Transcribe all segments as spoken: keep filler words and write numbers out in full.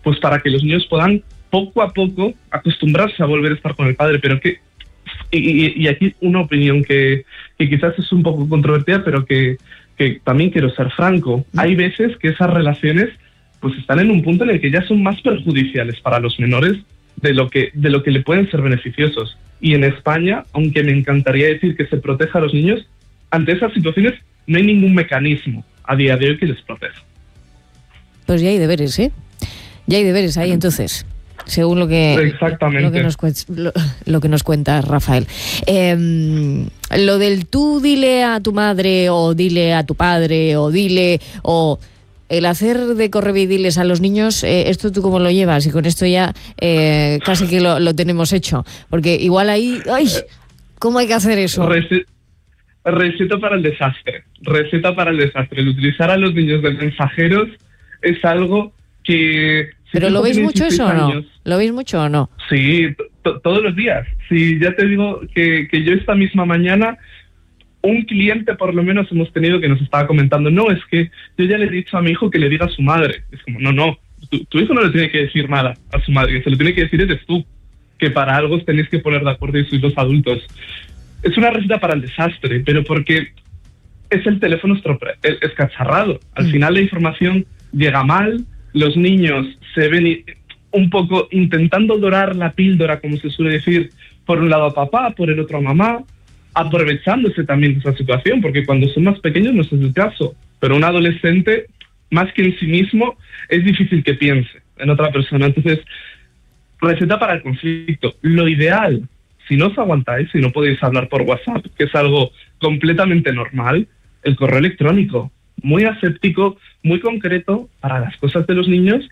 pues para que los niños puedan poco a poco acostumbrarse a volver a estar con el padre. Pero que, y, y aquí una opinión que, que quizás es un poco controvertida, pero que, que también quiero ser franco. Hay veces que esas relaciones pues están en un punto en el que ya son más perjudiciales para los menores de lo que, de lo que le pueden ser beneficiosos. Y en España, aunque me encantaría decir que se proteja a los niños, ante esas situaciones no hay ningún mecanismo a día de hoy que les proteja. Pues ya hay deberes, ¿eh? Ya hay deberes ahí entonces, según lo que, Exactamente. Lo que, nos, cu- lo, lo que nos cuenta Rafael. Eh, lo del tú dile a tu madre o dile a tu padre o dile o... El hacer de correvidiles a los niños, eh, ¿esto tú cómo lo llevas? Y con esto ya eh, casi que lo, lo tenemos hecho. Porque igual ahí... ¡Ay! ¿Cómo hay que hacer eso? Rece- receta para el desastre. Receta para el desastre. El utilizar a los niños de mensajeros es algo que... Si ¿Pero lo veis mucho eso o no? Años, ¿Lo veis mucho o no? Sí, t- todos los días. Sí, ya te digo que, que yo esta misma mañana... Un cliente por lo menos hemos tenido que nos estaba comentando, no, es que yo ya le he dicho a mi hijo que le diga a su madre. Es como, no, no, tu, tu hijo no le tiene que decir nada a su madre, que se lo tiene que decir eres tú, que para algo os tenéis que poner de acuerdo y sois los adultos. Es una receta para el desastre, pero porque es el teléfono estropre- escacharrado. Al mm. final la información llega mal, los niños se ven un poco intentando dorar la píldora, como se suele decir, por un lado a papá, por el otro a mamá, aprovechándose también de esa situación, porque cuando son más pequeños no es el caso, pero un adolescente, más que en sí mismo, es difícil que piense en otra persona. Entonces, receta para el conflicto. Lo ideal, si no os aguantáis, si no podéis hablar por WhatsApp, que es algo completamente normal, el correo electrónico, muy aséptico, muy concreto para las cosas de los niños,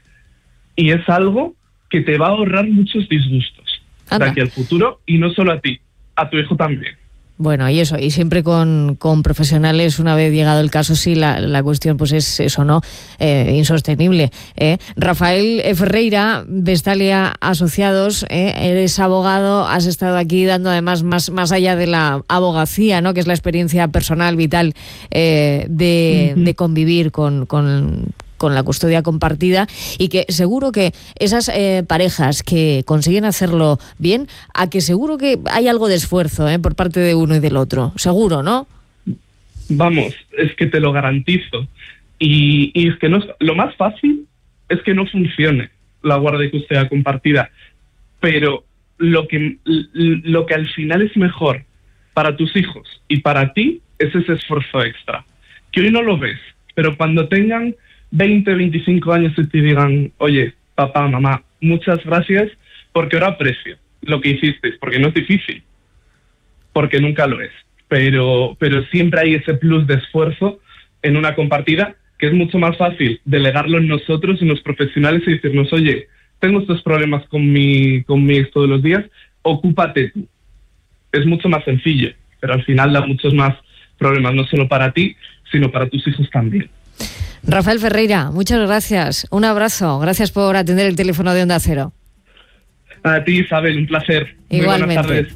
y es algo que te va a ahorrar muchos disgustos de aquí al futuro, y no solo a ti, a tu hijo también. Bueno, y eso, y siempre con, con profesionales, una vez llegado el caso, sí, la, la cuestión pues es eso, ¿no? Eh, insostenible. ¿eh? Rafael Ferreira, Vestalia Asociados, ¿eh? eres abogado, has estado aquí dando además más, más allá de la abogacía, ¿no? Que es la experiencia personal, vital, eh, de, uh-huh. de convivir con... con con la custodia compartida, y que seguro que esas eh, parejas que consiguen hacerlo bien, a que seguro que hay algo de esfuerzo eh, por parte de uno y del otro, seguro, ¿no? Vamos, es que te lo garantizo. Y, y es que no, lo más fácil es que no funcione la guardia y custodia compartida, pero lo que, lo que al final es mejor para tus hijos y para ti es ese esfuerzo extra, que hoy no lo ves, pero cuando tengan veinte, veinticinco años y te digan, oye, papá, mamá, muchas gracias porque ahora aprecio lo que hicisteis, porque no es difícil, porque nunca lo es, pero, pero siempre hay ese plus de esfuerzo en una compartida, que es mucho más fácil delegarlo en nosotros, en los profesionales, y decirnos, oye, tengo estos problemas con mi, con mi ex todos los días, ocúpate tú. Es mucho más sencillo, pero al final da muchos más problemas, no solo para ti, sino para tus hijos también. Rafael Ferreira, muchas gracias. Un abrazo. Gracias por atender el teléfono de Onda Cero. A ti, Isabel, un placer. Igualmente. Muy buenas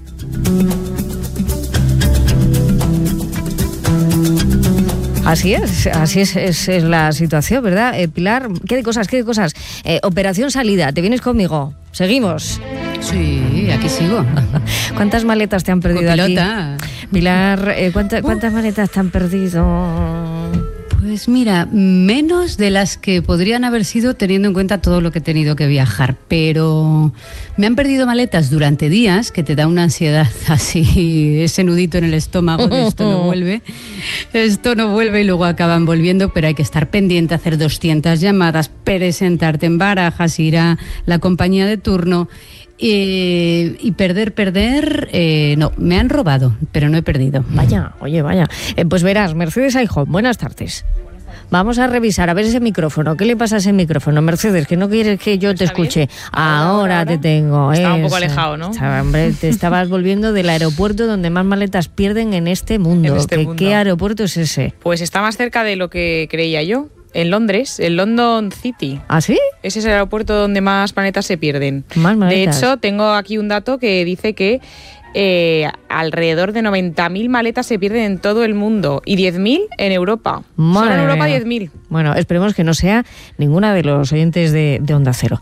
tardes. Así es, así es, es, es la situación, ¿verdad? Eh, Pilar, ¿qué de cosas, qué de cosas? Eh, operación salida, ¿te vienes conmigo? ¿Seguimos? Sí, aquí sigo. ¿Cuántas maletas te han perdido Copilota. aquí? Pilar, eh, ¿cuánta, ¿cuántas uh. maletas te han perdido? Pues mira, menos de las que podrían haber sido teniendo en cuenta todo lo que he tenido que viajar, pero me han perdido maletas durante días, que te da una ansiedad así, ese nudito en el estómago de esto no vuelve, esto no vuelve y luego acaban volviendo, pero hay que estar pendiente, hacer doscientas llamadas, presentarte en barajas, ir a la compañía de turno. Eh, y perder, perder, eh, no, me han robado, pero no he perdido. Vaya, oye, vaya. Eh, pues verás, Mercedes Aijo, buenas tardes. Vamos a revisar, a ver ese micrófono. ¿Qué le pasa a ese micrófono, Mercedes? Que no quieres que yo te escuche. Ahora, ahora, ahora te tengo. Estaba eh, un poco alejado, ¿no? Estaba, hombre, te estabas volviendo del aeropuerto donde más maletas pierden en este mundo. En este ¿Qué, mundo. ¿Qué aeropuerto es ese? Pues está más cerca de lo que creía yo. En Londres, en London City. ¿Ah, sí? Ese es el aeropuerto donde más maletas se pierden. Más maletas. De hecho, tengo aquí un dato que dice que eh, alrededor de noventa mil maletas se pierden en todo el mundo y diez mil en Europa. Madre Solo en Europa mía. diez mil. Bueno, esperemos que no sea ninguna de los oyentes de, de Onda Cero.